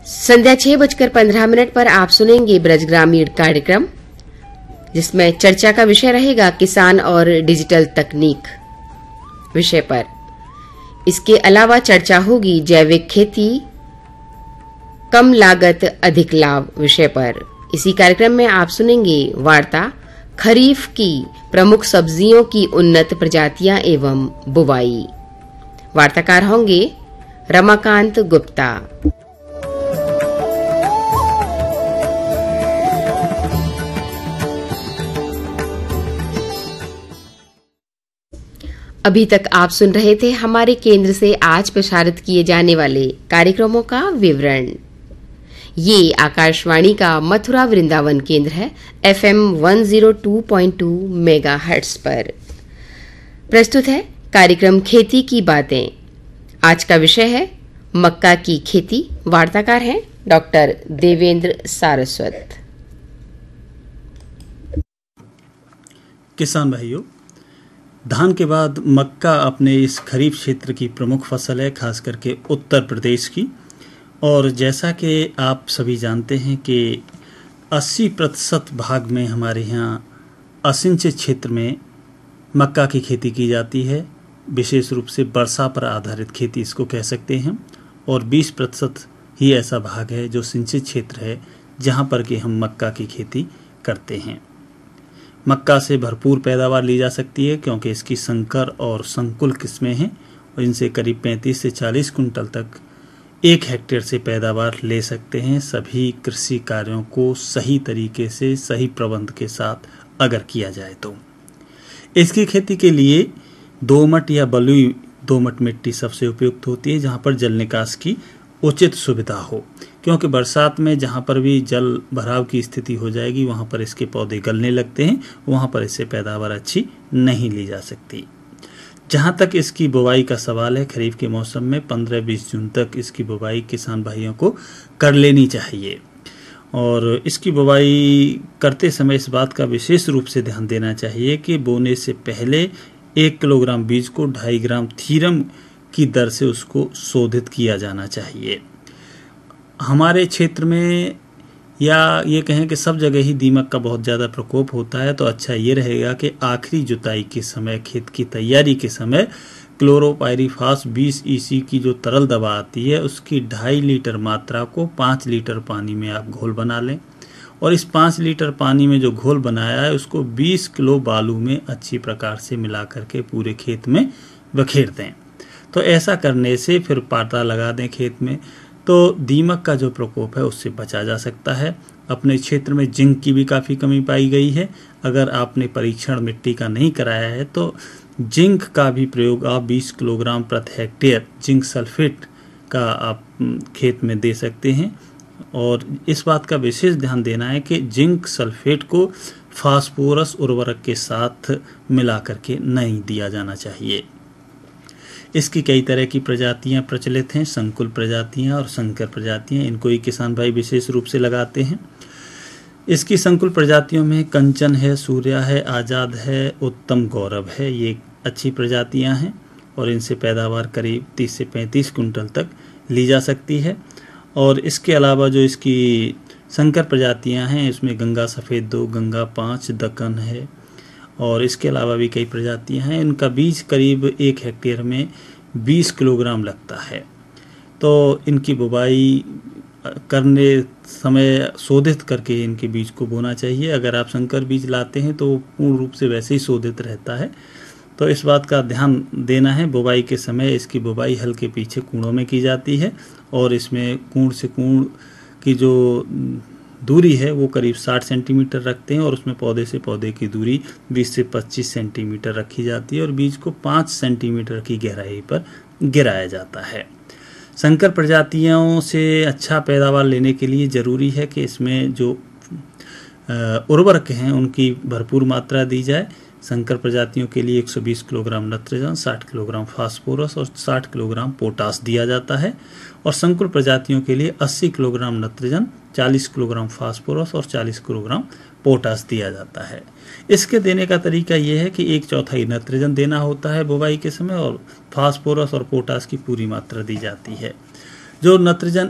संध्या 6:15 पर आप सुनेंगे ब्रज ग्रामीण कार्यक्रम, जिसमें चर्चा का विषय रहेगा किसान और डिजिटल तकनीक विषय पर। इसके अलावा चर्चा होगी जैविक खेती, कम लागत अधिक लाभ विषय पर। इसी कार्यक्रम में आप सुनेंगे वार्ता खरीफ की प्रमुख सब्जियों की उन्नत प्रजातियां एवं बुवाई। वार्ताकार होंगे रमाकांत गुप्ता। अभी तक आप सुन रहे थे हमारे केंद्र से आज प्रसारित किए जाने वाले कार्यक्रमों का विवरण। ये आकाशवाणी का मथुरा वृंदावन केंद्र है, FM 102.2 मेगाहर्ट्ज पर। प्रस्तुत है कार्यक्रम खेती की बातें। आज का विषय है मक्का की खेती। वार्ताकार हैं डॉक्टर देवेंद्र सारस्वत। किसान भाइयों, धान के बाद मक्का अपने इस खरीफ क्षेत्र की प्रमुख फसल है, खास करके उत्तर प्रदेश की। और जैसा कि आप सभी जानते हैं कि 80% भाग में हमारे यहाँ असिंचित क्षेत्र में मक्का की खेती की जाती है। विशेष रूप से वर्षा पर आधारित खेती इसको कह सकते हैं। और 20% ही ऐसा भाग है जो सिंचित क्षेत्र है, जहाँ पर कि हम मक्का की खेती करते हैं। मक्का से भरपूर पैदावार ली जा सकती है, क्योंकि इसकी संकर और संकुल किस्में हैं और इनसे करीब 35 से 40 कुंटल तक 1 हेक्टेयर से पैदावार ले सकते हैं, सभी कृषि कार्यों को सही तरीके से सही प्रबंध के साथ अगर किया जाए तो। इसकी खेती के लिए दोमट या बलुई दोमट मिट्टी सबसे उपयुक्त होती है, जहाँ पर जल निकास की उचित सुविधा हो, क्योंकि बरसात में जहाँ पर भी जल भराव की स्थिति हो जाएगी वहाँ पर इसके पौधे गलने लगते हैं, वहाँ पर इससे पैदावार अच्छी नहीं ली जा सकती। जहाँ तक इसकी बुवाई का सवाल है, खरीफ के मौसम में 15-20 जून तक इसकी बुवाई किसान भाइयों को कर लेनी चाहिए। और इसकी बुवाई करते समय इस बात का विशेष रूप से ध्यान देना चाहिए कि बोने से पहले 1 किलोग्राम बीज को 2.5 ग्राम थीरम की दर से उसको शोधित किया जाना चाहिए। हमारे क्षेत्र में या ये कहें कि सब जगह ही दीमक का बहुत ज़्यादा प्रकोप होता है, तो अच्छा ये रहेगा कि आखिरी जुताई के समय, खेत की तैयारी के समय क्लोरोपाइरीफास 20 EC की जो तरल दवा आती है उसकी 2.5 लीटर मात्रा को 5 लीटर पानी में आप घोल बना लें। और इस 5 लीटर पानी में जो घोल बनाया है उसको 20 किलो बालू में अच्छी प्रकार से मिला करके पूरे खेत में बखेर दें। तो ऐसा करने से फिर पाता लगा दें खेत में, तो दीमक का जो प्रकोप है उससे बचा जा सकता है। अपने क्षेत्र में जिंक की भी काफ़ी कमी पाई गई है। अगर आपने परीक्षण मिट्टी का नहीं कराया है तो जिंक का भी प्रयोग आप 20 किलोग्राम प्रति हेक्टेयर जिंक सल्फेट का आप खेत में दे सकते हैं। और इस बात का विशेष ध्यान देना है कि जिंक सल्फेट को फास्फोरस उर्वरक के साथ मिला करके नहीं दिया जाना चाहिए। इसकी कई तरह की प्रजातियां प्रचलित हैं, संकुल प्रजातियां और संकर प्रजातियां। इनको ही किसान भाई विशेष रूप से लगाते हैं। इसकी संकुल प्रजातियों में कंचन है, सूर्या है, आज़ाद है, उत्तम गौरव है। ये अच्छी प्रजातियां हैं और इनसे पैदावार करीब 30 से 35 कुंटल तक ली जा सकती है। और इसके अलावा जो इसकी संकर प्रजातियां हैं, इसमें गंगा सफ़ेद 2, गंगा 5, दक्कन है और इसके अलावा भी कई प्रजातियां हैं। इनका बीज करीब 1 हेक्टेयर में 20 किलोग्राम लगता है। तो इनकी बुवाई करने समय शोधित करके इनके बीज को बोना चाहिए। अगर आप संकर बीज लाते हैं तो वो पूर्ण रूप से वैसे ही शोधित रहता है, तो इस बात का ध्यान देना है। बुवाई के समय इसकी बुवाई हल के पीछे कूड़ों में की जाती है और इसमें कूड़ से कूड़ की जो दूरी है वो करीब 60 सेंटीमीटर रखते हैं और उसमें पौधे से पौधे की दूरी 20 से 25 सेंटीमीटर रखी जाती है और बीज को 5 सेंटीमीटर की गहराई पर गिराया जाता है। संकर प्रजातियों से अच्छा पैदावार लेने के लिए ज़रूरी है कि इसमें जो उर्वरक हैं उनकी भरपूर मात्रा दी जाए। संकर प्रजातियों के लिए 120 किलोग्राम नाइट्रोजन, 60 किलोग्राम फास्फोरस और 60 किलोग्राम पोटास दिया जाता है। और संकुल प्रजातियों के लिए 80 किलोग्राम नाइट्रोजन, 40 किलोग्राम फास्फोरस और 40 किलोग्राम पोटास दिया जाता है। इसके देने का तरीका यह है कि 1/4 नाइट्रोजन देना होता है बुवाई के समय और फास्फोरस और पोटास की पूरी मात्रा दी जाती है। जो नाइट्रोजन